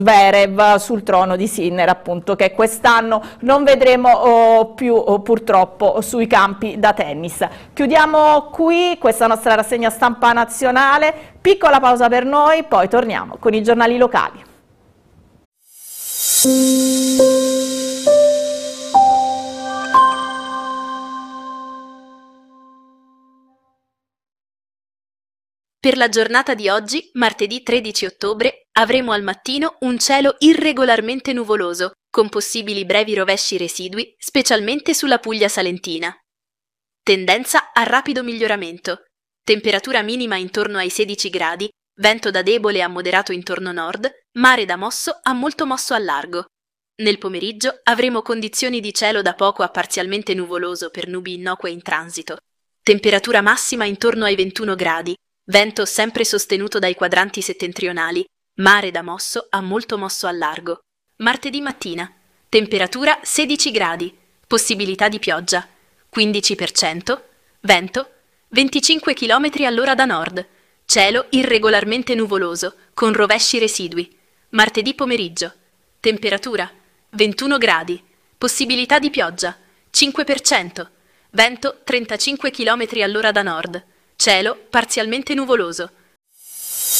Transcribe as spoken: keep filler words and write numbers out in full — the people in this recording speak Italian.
Zverev sul trono di Sinner, appunto, che quest'anno non vedremo oh, più oh, purtroppo sui campi da tennis. Chiudiamo qui questa nostra rassegna stampa nazionale, piccola pausa per noi, poi torniamo con i giornali locali. Per la giornata di oggi, martedì tredici ottobre, avremo al mattino un cielo irregolarmente nuvoloso, con possibili brevi rovesci residui, specialmente sulla Puglia salentina. Tendenza a rapido miglioramento. Temperatura minima intorno ai sedici gradi, vento da debole a moderato intorno nord, mare da mosso a molto mosso al largo. Nel pomeriggio avremo condizioni di cielo da poco a parzialmente nuvoloso per nubi innocue in transito. Temperatura massima intorno ai ventuno gradi, vento sempre sostenuto dai quadranti settentrionali, mare da mosso a molto mosso al largo. Martedì mattina, temperatura sedici gradi, possibilità di pioggia, quindici per cento, vento venticinque chilometri all'ora da nord, cielo irregolarmente nuvoloso, con rovesci residui. Martedì pomeriggio, temperatura ventuno gradi, possibilità di pioggia, cinque per cento, vento trentacinque chilometri all'ora da nord, cielo parzialmente nuvoloso,